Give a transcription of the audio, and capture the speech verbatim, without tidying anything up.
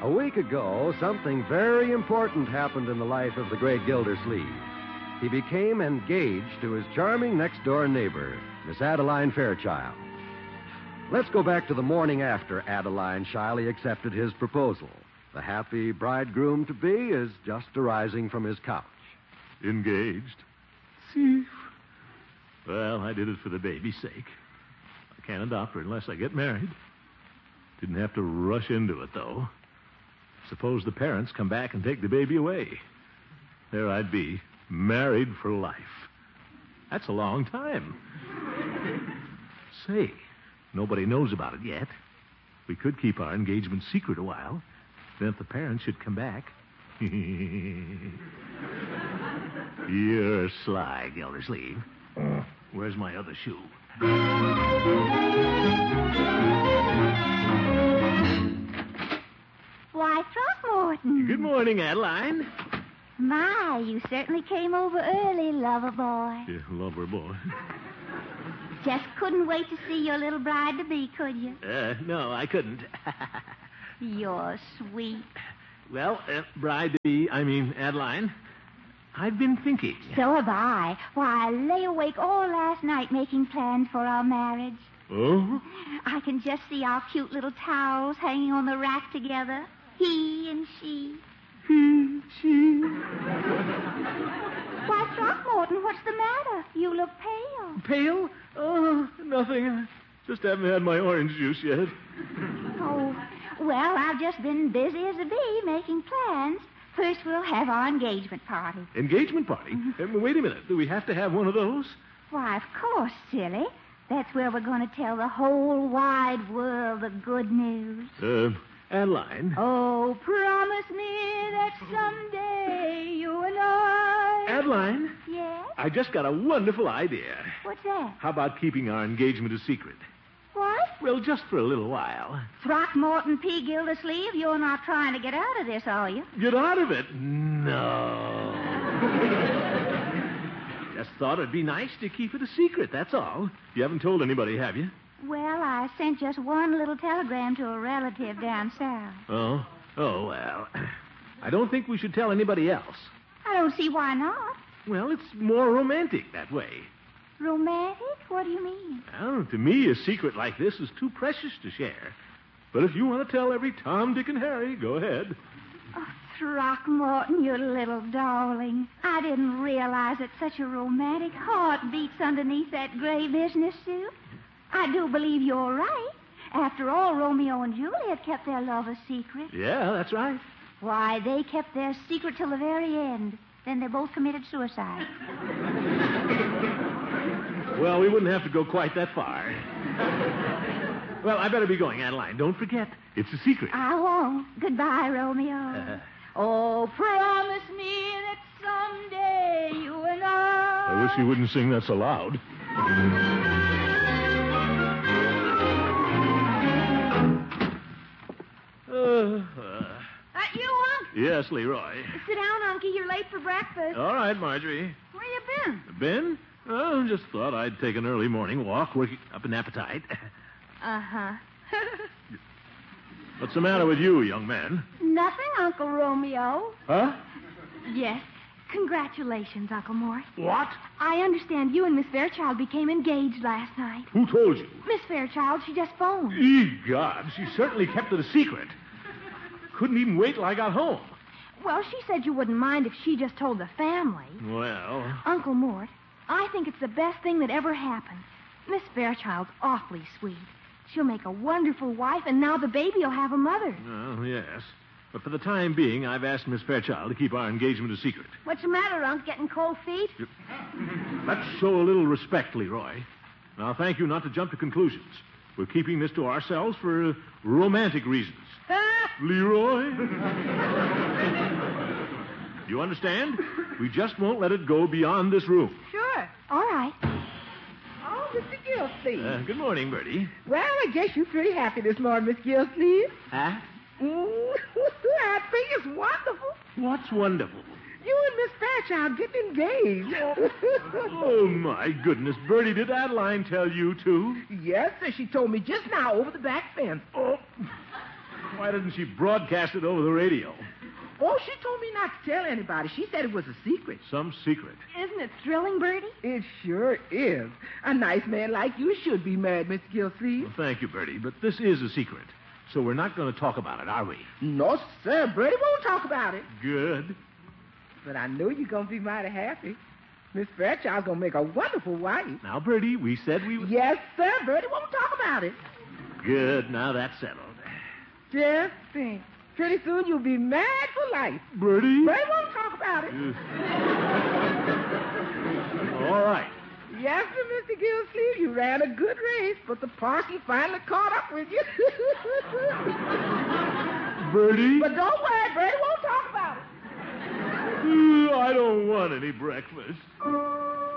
A week ago, something very important happened in the life of the great Gildersleeve. He became engaged to his charming next-door neighbor, Miss Adeline Fairchild. Let's go back to the morning after Adeline shyly accepted his proposal. The happy bridegroom-to-be is just arising from his couch. Engaged? Thief. Well, I did it for the baby's sake. I can't adopt her unless I get married. Didn't have to rush into it, though. Suppose the parents come back and take the baby away. There I'd be, married for life. That's a long time. Say, nobody knows about it yet. We could keep our engagement secret a while. Then if the parents should come back... You're sly, Gildersleeve. Where's my other shoe? Why, Throckmorton. Good morning, Adeline. My, you certainly came over early, lover boy. Yeah, lover boy. Just couldn't wait to see your little bride-to-be, could you? Uh, no, I couldn't. You're sweet. Well, uh, bride-to-be, I mean, Adeline, I've been thinking. So have I. Why, I lay awake all last night making plans for our marriage. Oh? I can just see our cute little towels hanging on the rack together. He and she. He, she. Why, Throckmorton, what's the matter? You look pale. Pale? Oh, nothing. I just haven't had my orange juice yet. Oh, well, I've just been busy as a bee making plans. First, we'll have our engagement party. Engagement party? Mm-hmm. Uh, wait a minute. Do we have to have one of those? Why, of course, silly. That's where we're going to tell the whole wide world the good news. Uh, Adeline. Oh, promise me that someday you and I... Adeline? Yes? I just got a wonderful idea. What's that? How about keeping our engagement a secret? What? Well, just for a little while. Throckmorton P. Gildersleeve, you're not trying to get out of this, are you? Get out of it? No. Just thought it'd be nice to keep it a secret, that's all. You haven't told anybody, have you? Well, I sent just one little telegram to a relative down south. Oh? Oh, well. I don't think we should tell anybody else. I don't see why not. Well, it's more romantic that way. Romantic? What do you mean? Well, to me, a secret like this is too precious to share. But if you want to tell every Tom, Dick, and Harry, go ahead. Oh, Throckmorton, you little darling. I didn't realize that such a romantic heart beats underneath that gray business suit. I do believe you're right. After all, Romeo and Juliet kept their love a secret. Yeah, that's right. Why, they kept their secret till the very end. Then they both committed suicide. Well, we wouldn't have to go quite that far. Well, I better be going, Adeline. Don't forget, it's a secret. I won't. Goodbye, Romeo. Uh, oh, promise me that someday you and I... I wish you wouldn't sing that so loud. Uh, uh. That you, Unc? Yes, Leroy. Sit down, Unky. You're late for breakfast. All right, Marjorie. Where you been? Been? Oh, just thought I'd take an early morning walk, working up an appetite. Uh-huh. What's the matter with you, young man? Nothing, Uncle Romeo. Huh? Yes. Congratulations, Uncle Mort. What? I understand you and Miss Fairchild became engaged last night. Who told you? Miss Fairchild, she just phoned. Egod, she certainly kept it a secret. Couldn't even wait till I got home. Well, she said you wouldn't mind if she just told the family. Well... Uncle Mort, I think it's the best thing that ever happened. Miss Fairchild's awfully sweet. She'll make a wonderful wife, and now the baby will have a mother. Oh, yes. But for the time being, I've asked Miss Fairchild to keep our engagement a secret. What's the matter, Unc? Getting cold feet? Let's show a little respect, Leroy. Now, thank you not to jump to conclusions. We're keeping this to ourselves for uh, romantic reasons. Leroy? You understand? We just won't let it go beyond this room. Sure. All right. Oh, Mister Gilsleeve. Uh, good morning, Bertie. Well, I guess you're pretty happy this morning, Miss Gilsleeve. Huh? Mm, I think it's wonderful. What's wonderful? You and Miss Fairchild getting engaged. Oh, my goodness. Bertie, did Adeline tell you, too? Yes, sir. She told me just now over the back fence. Oh. Why didn't she broadcast it over the radio? Oh, she told me not to tell anybody. She said it was a secret. Some secret. Isn't it thrilling, Bertie? It sure is. A nice man like you should be married, Miss Gilsleeve. Well, thank you, Bertie, but this is a secret. So we're not going to talk about it, are we? No, sir. Bertie won't talk about it. Good. But I know you're going to be mighty happy. Miss Fairchild's going to make a wonderful wife. Now, Bertie, we said we would... Yes, sir. Bertie won't talk about it. Good. Now that's settled. Just think. Pretty soon you'll be married for life. Bertie? Bertie won't talk about it. All right. Yes, sir, Mister Gilsleeve, you ran a good race, but the parson finally caught up with you. Bertie? But don't worry, Bertie won't talk about it. I don't want any breakfast.